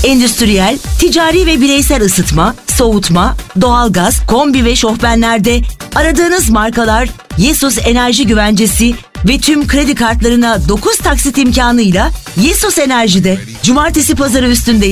Endüstriyel, ticari ve bireysel ısıtma, soğutma, doğalgaz, kombi ve şofbenlerde aradığınız markalar Yesus Enerji Güvencesi ve tüm kredi kartlarına 9 taksit imkanıyla Yesus Enerji'de. Cumartesi pazarı üstündeyiz.